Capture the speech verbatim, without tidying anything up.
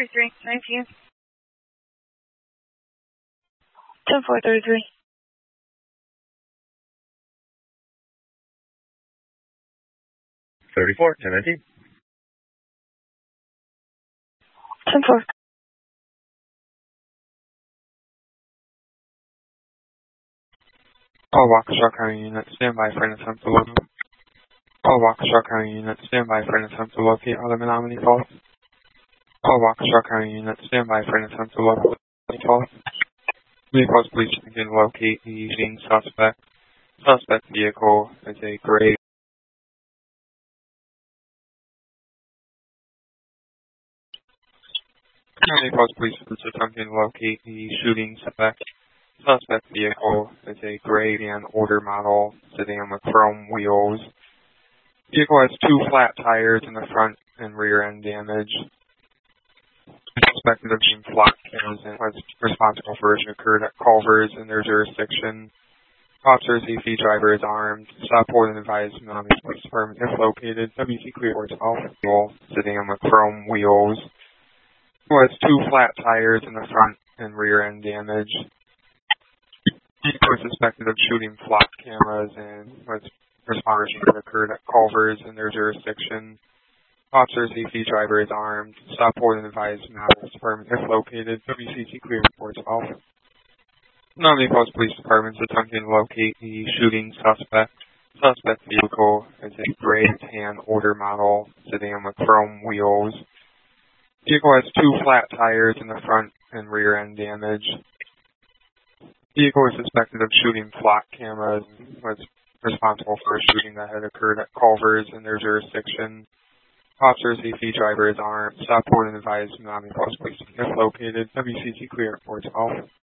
thirty-three, nineteen. ten four thirty-three. thirty-four, ten nineteen. ten four. All Waukesha County units, stand by for an attempt to locate. All Waukesha County units, stand by for an attempt to locate other Menominee Falls. All Waukesha County units, stand by for an attempt to locate Falls. Vehicles, police can locate the Eugene suspect. Suspect vehicle is a gray. Vehicles, police attempting to locate the shooting suspect. Suspect vehicle is a gray and older model sedan with chrome wheels. Vehicle has two flat tires in the front and rear end damage. Suspected of being flock killed and was responsible for it occurred at Culver's in their jurisdiction. Officer Z F driver is armed. Stop order and advised Menominee Police Department if located. W C clear towards Alpha sedan with chrome wheels. Vehicle has two flat tires in the front and rear end damage. Vehicle is suspected of shooting flock cameras and was responsible for it occurred at Culver's in their jurisdiction. Officer Z F driver is armed. Stop order and advised Menominee Police Department if located. W C C clear reports Alpha. Menominee Falls Police Department is attempting to locate the shooting suspect. Suspect vehicle is a gray tan older model sedan with chrome wheels. Vehicle has two flat tires in the front and rear end damage. Vehicle is suspected of shooting flock cameras and was responsible for a shooting that had occurred at Culver's in their jurisdiction. Officer Z F driver is armed. Stop order and advised Menominee Falls Police if located. W C C clear reports Alpha.